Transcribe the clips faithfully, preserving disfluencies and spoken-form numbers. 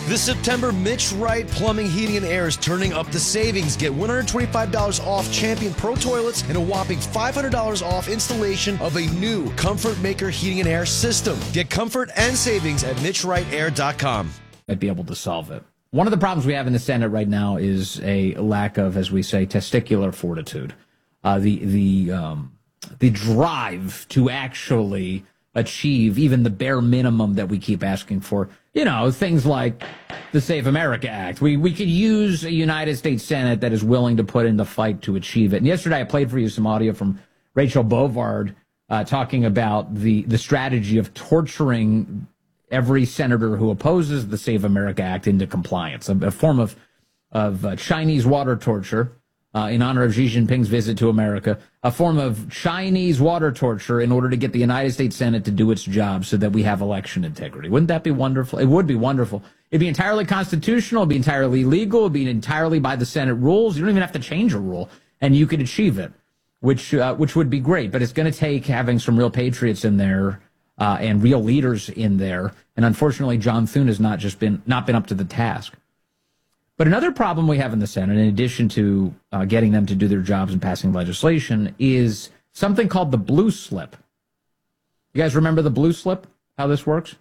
This September, Mitch Wright Plumbing, Heating, and Air is turning up the savings. Get one hundred twenty-five dollars off Champion Pro Toilets and a whopping five hundred dollars off installation of a new Comfort Maker Heating and Air system. Get comfort and savings at mitch wright air dot com. I'd be able to solve it. One of the problems we have in the Senate right now is a lack of, as we say, testicular fortitude. Uh, the the um, the drive to actually achieve even the bare minimum that we keep asking for. You know, things like the Save America Act. We we could use a United States Senate that is willing to put in the fight to achieve it. And yesterday I played for you some audio from Rachel Bovard uh, talking about the, the strategy of torturing every senator who opposes the Save America Act into compliance, a, a form of, of uh, Chinese water torture. Uh, in honor of Xi Jinping's visit to America, a form of Chinese water torture in order to get the United States Senate to do its job so that we have election integrity. Wouldn't that be wonderful? It would be wonderful. It'd be entirely constitutional. It'd be entirely legal. It'd be entirely by the Senate rules. You don't even have to change a rule, and you could achieve it, which uh, which would be great. But it's going to take having some real patriots in there uh, and real leaders in there. And unfortunately, John Thune has not just been not been up to the task. But another problem we have in the Senate, in addition to uh, getting them to do their jobs and passing legislation, is something called the blue slip. You guys remember the blue slip, how this works?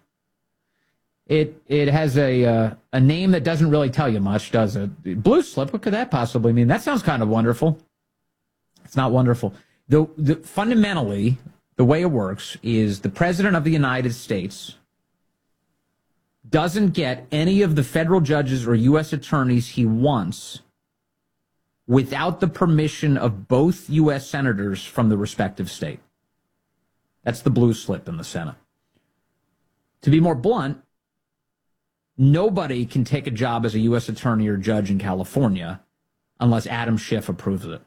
It it has a uh, a name that doesn't really tell you much, does it? Blue slip, what could that possibly mean? That sounds kind of wonderful. It's not wonderful. The, the, fundamentally, the way it works is the President of the United States doesn't get any of the federal judges or U S attorneys he wants without the permission of both U S senators from the respective state. That's the blue slip in the Senate. To be more blunt, nobody can take a job as a U S attorney or judge in California unless Adam Schiff approves it.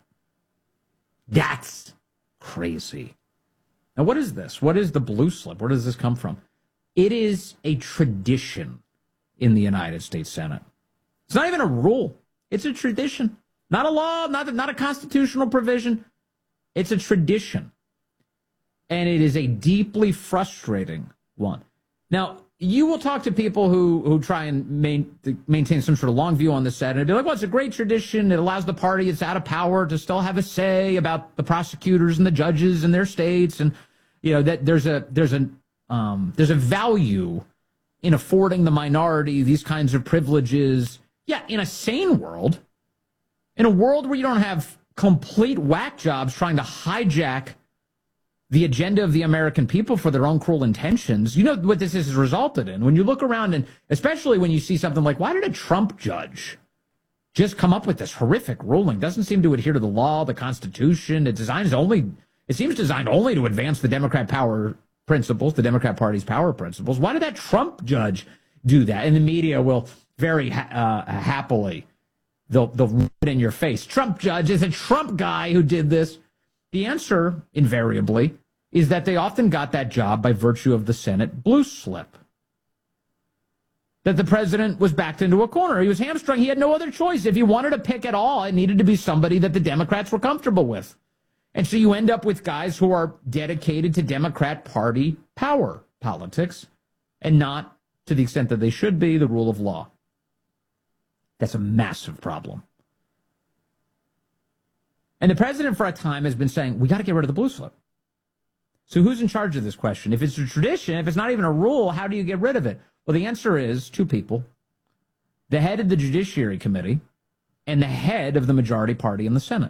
That's crazy. Now, what is this? What is the blue slip? Where does this come from? It is a tradition in the United States Senate. It's not even a rule. It's a tradition. Not a law, not a, not a constitutional provision. It's a tradition. And it is a deeply frustrating one. Now, you will talk to people who, who try and main, maintain some sort of long view on the Senate and be like, well, it's a great tradition. It allows the party that's out of power to still have a say about the prosecutors and the judges in their states. And, you know, that there's a there's a Um, there's a value in affording the minority these kinds of privileges. Yeah, in a sane world, in a world where you don't have complete whack jobs trying to hijack the agenda of the American people for their own cruel intentions, you know what this has resulted in. When you look around, and especially when you see something like, why did a Trump judge just come up with this horrific ruling? Doesn't seem to adhere to the law, the Constitution. It designs only, it seems designed only to advance the Democrat power principles, the Democrat Party's power principles. Why did that Trump judge do that? And the media will very ha- uh, happily, they'll, they'll rip it in your face. Trump judge is a Trump guy who did this. The answer, invariably, is that they often got that job by virtue of the Senate blue slip. That the president was backed into a corner. He was hamstrung. He had no other choice. If he wanted to pick at all, it needed to be somebody that the Democrats were comfortable with. And so you end up with guys who are dedicated to Democrat Party power politics and not, to the extent that they should be, the rule of law. That's a massive problem. And the president for a time has been saying, we got to get rid of the blue slip. So who's in charge of this question? If it's a tradition, if it's not even a rule, how do you get rid of it? Well, the answer is two people. The head of the Judiciary Committee and the head of the majority party in the Senate.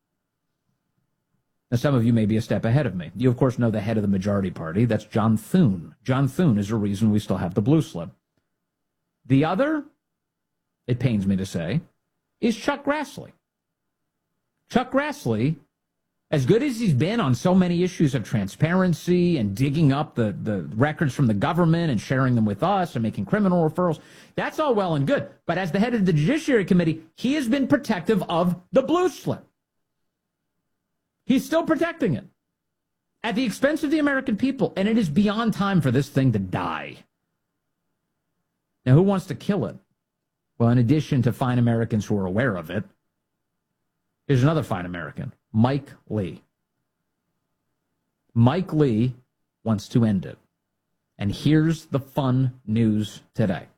Now, some of you may be a step ahead of me. You, of course, know the head of the majority party. That's John Thune. John Thune is the reason we still have the blue slip. The other, it pains me to say, is Chuck Grassley. Chuck Grassley, as good as he's been on so many issues of transparency and digging up the, the records from the government and sharing them with us and making criminal referrals, that's all well and good. But as the head of the Judiciary Committee, he has been protective of the blue slip. He's still protecting it at the expense of the American people, and it is beyond time for this thing to die. Now, who wants to kill it? Well, in addition to fine Americans who are aware of it, here's another fine American, Mike Lee. Mike Lee wants to end it. And here's the fun news today.